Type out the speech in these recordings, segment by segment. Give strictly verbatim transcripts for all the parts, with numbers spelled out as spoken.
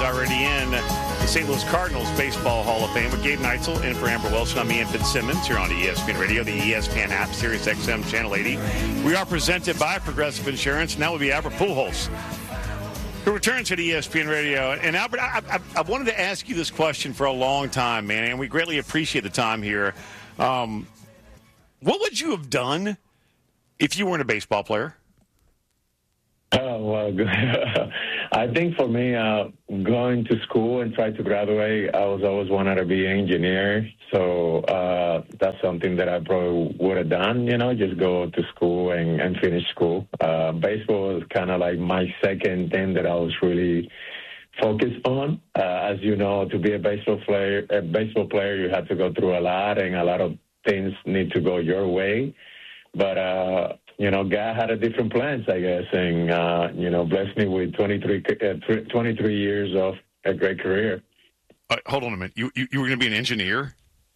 is already in the Saint Louis Cardinals Baseball Hall of Fame with Gabe Neitzel in for Amber Wilson. I'm Ian Fitzsimmons here on E S P N Radio, the E S P N app, Sirius X M Channel eighty. We are presented by Progressive Insurance, and that would be Albert Pujols, who returns to the E S P N Radio. And Albert, I, I, I wanted to ask you this question for a long time, man, and we greatly appreciate the time here. Um, what would you have done if you weren't a baseball player? Oh, well, I think for me, uh, going to school and try to graduate, I was always wanted to be an engineer. So uh, that's something that I probably would have done, you know, just go to school and, and finish school. Uh, baseball was kind of like my second thing that I was really focused on. Uh, as you know, to be a baseball player, a baseball player, you have to go through a lot, and a lot of things need to go your way. But, uh, you know, God had a different plans, I guess, and, uh, you know, blessed me with twenty-three, uh, twenty-three years of a great career. Uh, hold on a minute. You you, you were going to be an engineer?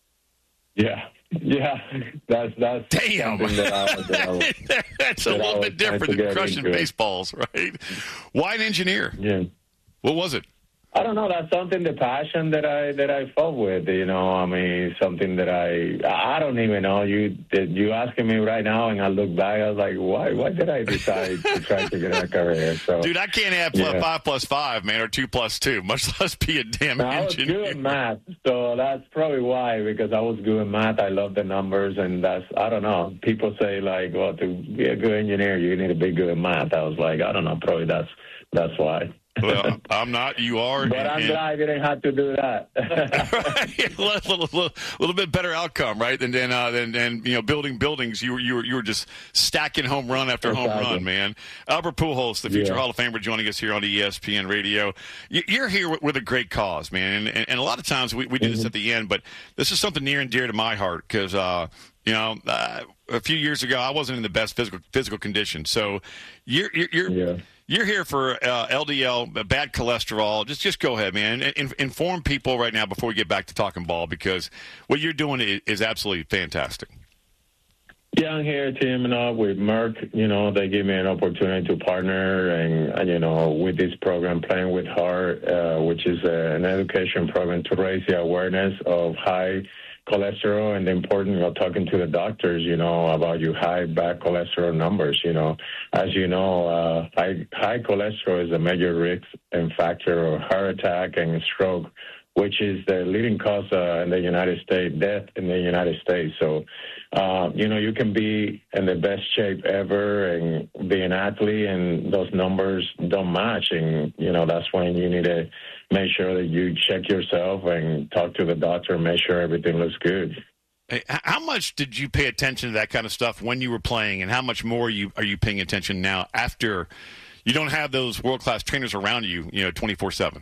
Yeah. Yeah. That's, that's Damn. something that I, that I was, That's a that little bit different than crushing into. baseballs, right? Why an engineer? Yeah. What was it? I don't know. That's something, the passion that I that I fought with. You know, I mean, something that I I don't even know. You you asking me right now, and I look back, I was like, why why did I decide to try to get a career? So, dude, I can't add yeah. five plus five, man, or two plus two, much less be a damn I was engineer. good at math, so that's probably why. Because I was good at math, I love the numbers, and that's I don't know. People say like, well, to be a good engineer, you need to be good at math. I was like, I don't know. Probably that's that's why. Well, I'm not. You are. But and, I'm and, glad I didn't have to do that. right? a little, little, little bit better outcome, right? And then, uh, then, and you know, building buildings. You were, you were, you were just stacking home run after Exactly. home run, man. Albert Pujols, the future Yeah. Hall of Famer, joining us here on E S P N Radio. You- You're here with, with a great cause, man. And, and, and a lot of times we, we do this Mm-hmm. at the end, but this is something near and dear to my heart because, uh, you know, uh, a few years ago I wasn't in the best physical physical condition. So you're, you're, you're Yeah. You're here for uh, L D L, bad cholesterol. Just just go ahead, man. In, inform people right now before we get back to talking ball because what you're doing is, is absolutely fantastic. Yeah, I'm here teaming up with Merck. You know, they give me an opportunity to partner and, and you know, with this program, Playing with Heart, uh, which is a, an education program to raise the awareness of high cholesterol and the importance of talking to the doctors, you know, about your high bad cholesterol numbers. You know, as you know, uh, high, high cholesterol is a major risk and factor of heart attack and stroke, which is the leading cause uh, in the United States, death in the United States. So, uh, you know, you can be in the best shape ever and be an athlete, and those numbers don't match. And, you know, that's when you need to make sure that you check yourself and talk to the doctor and make sure everything looks good. Hey, how much did you pay attention to that kind of stuff when you were playing, and how much more are you, are you paying attention now after you don't have those world-class trainers around you, you know, twenty-four seven?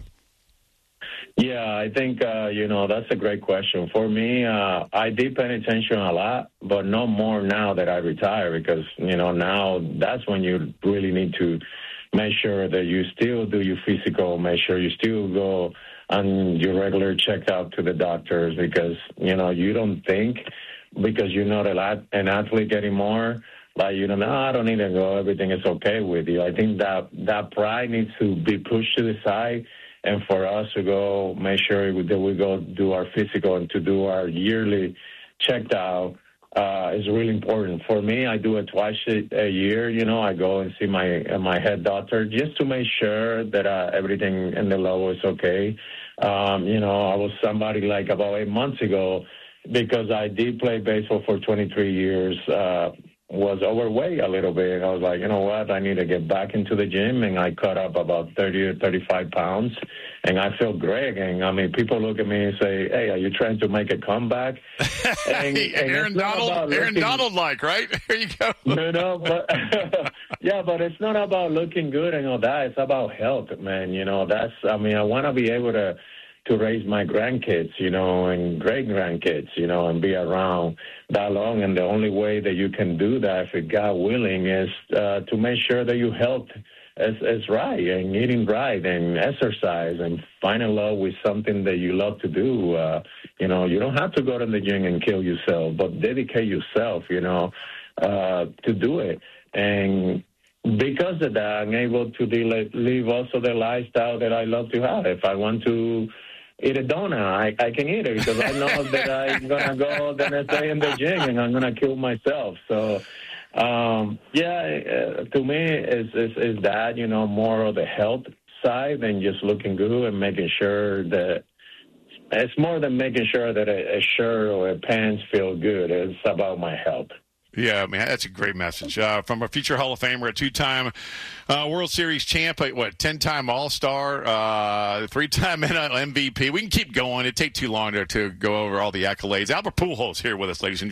Yeah, I think, uh, you know, that's a great question. For me, uh, I did pay attention a lot, but no more now that I retire because, you know, now that's when you really need to make sure that you still do your physical, make sure you still go on your regular checkup to the doctors because, you know, you don't think because you're not a lot, an athlete anymore, like, you know, no, I don't need to go, everything is okay with you. I think that that pride needs to be pushed to the side. And for us to go make sure that we go do our physical and to do our yearly checked out uh, is really important. For me, I do it twice a year. You know, I go and see my uh, my head doctor just to make sure that uh, everything in the level is okay. Um, you know, I was somebody like about eight months ago because I did play baseball for twenty-three years. Uh, was overweight a little bit. And I was like, you know what, I need to get back into the gym. And I cut up about thirty or thirty-five pounds. And I feel great. And, I mean, people look at me and say, hey, are you trying to make a comeback? And, and Aaron Donald, Aaron Donald-like, right? There you go. You know, but, yeah, but it's not about looking good and all that. It's about health, man. You know, that's, I mean, I want to be able to, to raise my grandkids, you know, and great-grandkids, you know, and be around that long. And the only way that you can do that, if God willing, is uh, to make sure that your health is, is right and eating right and exercise and finding love with something that you love to do. Uh, you know, you don't have to go to the gym and kill yourself, but dedicate yourself, you know, uh, to do it. And because of that, I'm able to de- live also the lifestyle that I love to have. If I want to eat a donut, I, I can eat it because I know that I'm going to go the next day in the gym and I'm going to kill myself. So, um, yeah, uh, to me, it's, it's, it's that, you know, more of the health side than just looking good and making sure that it's more than making sure that a, a shirt or a pants feel good. It's about my health. Yeah, man, that's a great message. Uh, from a future Hall of Famer, a two-time uh, World Series champ, what, ten-time All-Star, uh, three-time N L M V P. We can keep going. It'd take too long to, to go over all the accolades. Albert Pujols here with us, ladies and gentlemen.